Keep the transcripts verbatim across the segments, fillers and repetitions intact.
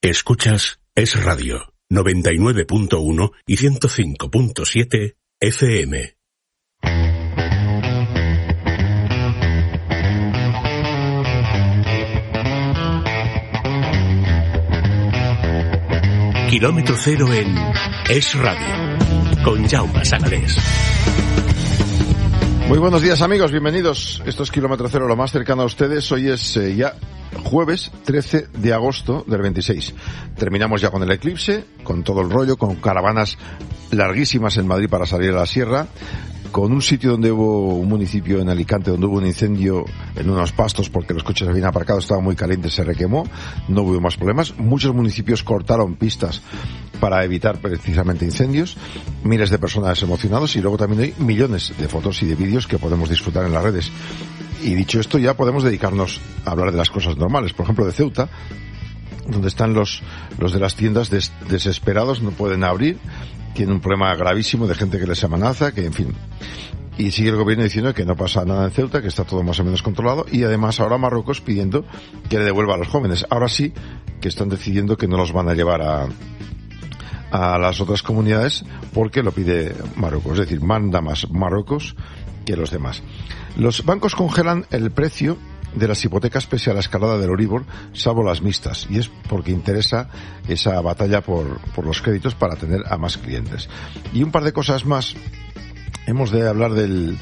Escuchas Es Radio, noventa y nueve punto uno y ciento cinco punto siete F M. Kilómetro cero en Es Radio, con Jaume Sagalés. Muy buenos días, amigos, bienvenidos. Esto es Kilómetro Cero, lo más cercano a ustedes. Hoy es eh, ya jueves trece de agosto del veintiséis. Terminamos ya con el eclipse, con todo el rollo, con caravanas larguísimas en Madrid para salir a la sierra, con un sitio donde hubo un municipio en Alicante donde hubo un incendio en unos pastos porque los coches habían aparcado, estaban muy calientes, se requemó, no hubo más problemas. Muchos municipios cortaron pistas para evitar precisamente incendios, miles de personas emocionados, y luego también hay millones de fotos y de vídeos que podemos disfrutar en las redes. Y dicho esto, ya podemos dedicarnos a hablar de las cosas normales, por ejemplo de Ceuta, donde están los los de las tiendas des, desesperados, no pueden abrir, tienen un problema gravísimo de gente que les amenaza, que en fin. Y sigue el gobierno diciendo que no pasa nada en Ceuta, que está todo más o menos controlado, y además ahora Marruecos pidiendo que le devuelva a los jóvenes. Ahora sí que están decidiendo que no los van a llevar a a las otras comunidades porque lo pide Marruecos, es decir, manda más Marruecos que los demás. Los bancos congelan el precio de las hipotecas pese a la escalada del Euribor, salvo las mixtas, y es porque interesa esa batalla por, por los créditos para tener a más clientes. Y un par de cosas más. Hemos de hablar del,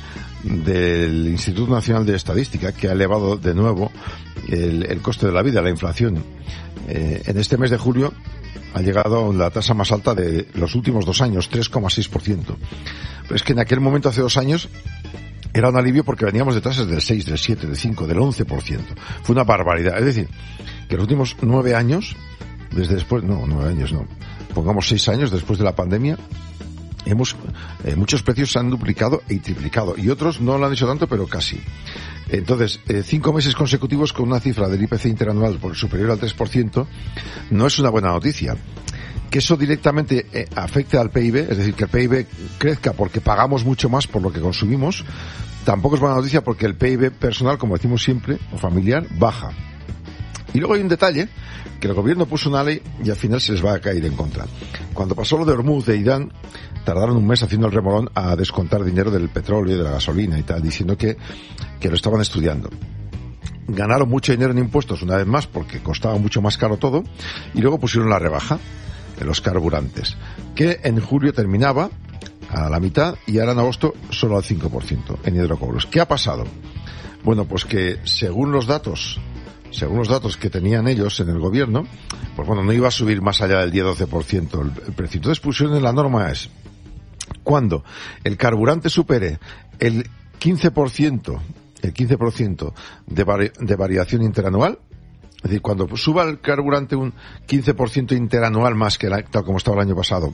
del Instituto Nacional de Estadística, que ha elevado de nuevo el, el coste de la vida, la inflación. Eh, en este mes de julio ha llegado la tasa más alta de los últimos dos años, tres coma seis por ciento. Pero es que en aquel momento, hace dos años, era un alivio porque veníamos de tasas del seis, del siete, del cinco, del once por ciento. Fue una barbaridad. Es decir, que los últimos nueve años, desde después, no, nueve años no, pongamos seis años después de la pandemia, hemos, eh, muchos precios se han duplicado y triplicado, y otros no lo han hecho tanto, pero casi. Entonces, eh, cinco meses consecutivos con una cifra del I P C interanual por superior al tres por ciento no es una buena noticia. Que eso directamente eh, afecte al P I B, es decir, que el P I B crezca porque pagamos mucho más por lo que consumimos, tampoco es buena noticia porque el P I B personal, como decimos siempre, o familiar, baja. Y luego hay un detalle, que el gobierno puso una ley y al final se les va a caer en contra. Cuando pasó lo de Hormuz, de Irán, tardaron un mes haciendo el remolón a descontar dinero del petróleo y de la gasolina y tal, diciendo que, que lo estaban estudiando. Ganaron mucho dinero en impuestos una vez más porque costaba mucho más caro todo, y luego pusieron la rebaja de los carburantes, que en julio terminaba a la mitad y ahora en agosto solo al cinco por ciento en hidrocarburos. ¿Qué ha pasado? Bueno, pues que según los datos según los datos que tenían ellos en el gobierno, pues bueno, no iba a subir más allá del diez a doce por ciento el, el precio. Entonces pusieron en la norma es, cuando el carburante supere el quince por ciento, el quince por ciento de, vari, de variación interanual, es decir, cuando suba el carburante un quince por ciento interanual más que la, tal como estaba el año pasado,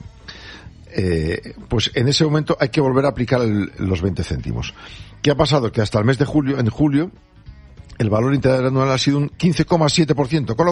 eh, pues en ese momento hay que volver a aplicar el, los veinte céntimos. ¿Qué ha pasado? Que hasta el mes de julio, en julio, el valor interanual ha sido un quince coma siete por ciento, con lo